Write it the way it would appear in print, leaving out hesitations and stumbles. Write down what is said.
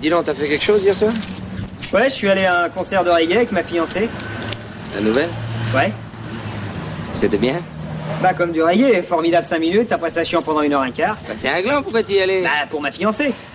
Dis donc, t'as fait quelque chose hier soir? Ouais, je suis allé à un concert de reggae avec ma fiancée. La nouvelle? Ouais. C'était bien? Bah comme du reggae, formidable 5 minutes, après ça chiant pendant 1h15. Bah t'es un gland, pourquoi t'y allais? Bah pour ma fiancée.